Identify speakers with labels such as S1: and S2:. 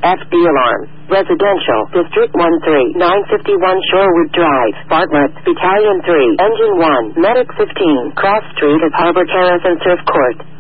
S1: FB alarm. Residential, District 13, 951 Shorewood Drive, Bartlett, Battalion 3, Engine 1, Medic 15, Cross Street at Harbor Terrace and Surf Court.